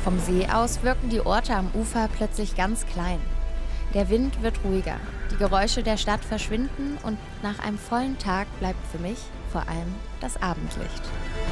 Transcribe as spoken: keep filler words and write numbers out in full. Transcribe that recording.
Vom See aus wirken die Orte am Ufer plötzlich ganz klein. Der Wind wird ruhiger, die Geräusche der Stadt verschwinden und nach einem vollen Tag bleibt für mich vor allem das Abendlicht.